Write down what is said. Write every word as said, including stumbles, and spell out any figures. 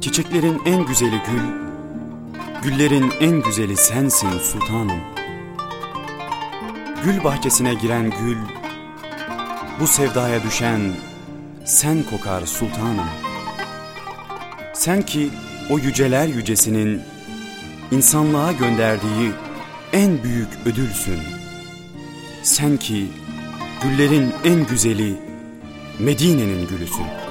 Çiçeklerin en güzeli gül, güllerin en güzeli sensin sultanım. Gül bahçesine giren gül, bu sevdaya düşen sen kokar sultanım. Sen ki o yüceler yücesinin insanlığa gönderdiği en büyük ödülsün. Sen ki güllerin en güzeli Medine'nin gülüsün.